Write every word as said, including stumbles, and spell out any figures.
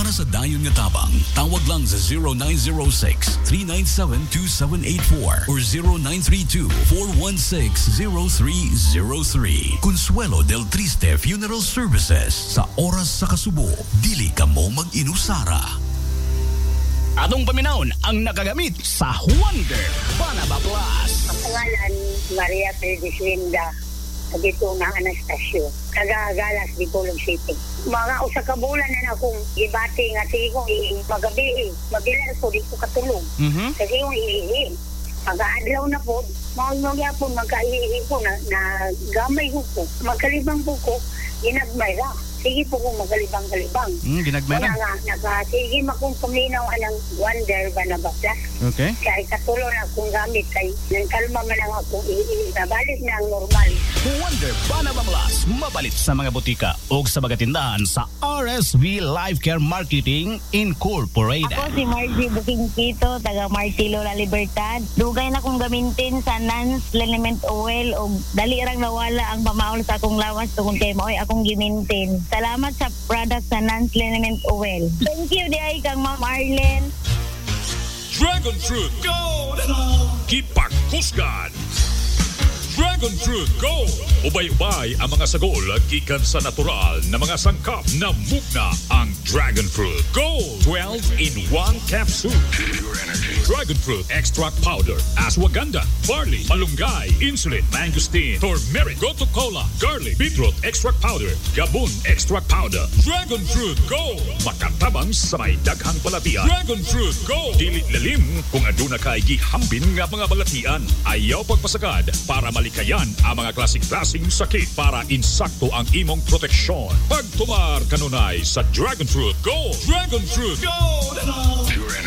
Para sa dayon nga tabang, tawag lang sa zero nine zero six, three nine seven, two seven eight four or zero nine three two, four one six, zero three zero three. Consuelo del Triste Funeral Services. Sa oras sa kasubo, dili ka mo mag-inusara. Atong paminahon ang nakagamit sa Wonder Banaba Plus. Ang pangalan, Maria Pediswinda. Dito na Anastasio. Kagagalas di Pulong City. Mga usa ka bulan na akong gibati nga sige kong magabi. Mabilan ko di ko katulog. Mm-hmm. Kasi yung iihi. Pag-aadlaw na po, mga po magkaihi po na, na gamay ko po. Magkalibang po ko, ginagmay ra. Sige po kung magalibang-galibang. Mm, ginagmay ra? Nga, naga, sige makong paminaw anang Wonder Banaba Plus. Okay. Kaya katulong na akong gamit kay nang kalma man ang akong iihi. Nabalik na ang normal. Wonder Banaba Plus, mabalit sa mga butika o sa mga tindahan sa R S V Life Care Marketing Incorporated. Ako si Margie Bukingkito, taga Martilo La Libertad. Dugay na kong gamitin sa Nance Liniment Oil o dali rang nawala ang pamaol sa akong lawas tungkol kay maoy akong gimintin. Salamat sa product sa Nance Liniment Oil. Thank you, diay kang Ma'am Arlen. Dragon Fruit Gold! Kipak Kusgan! Dragon Fruit Gold! Ubay-ubay ang mga sagol gikan sa natural na mga sangkap na mugna ang Dragon Fruit Gold. twelve in one capsule. Dragon Fruit Extract Powder, Ashwagandha, Barley, Malunggay, Insulin, Mangosteen, Turmeric, Gotu Cola, Garlic, Beetroot Extract Powder, Gabon Extract Powder. Dragon Fruit Gold! Makatabang sa may daghang balatian. Dragon Fruit Gold! Dili lalim kung aduna kay gihambin nga mga balatian. Ayaw pagpasagad para malikayan ang mga klasik-klasing sakit para insakto ang imong proteksyon. Pagtumar kanunay sa Dragon Fruit Gold! Dragon Fruit Gold!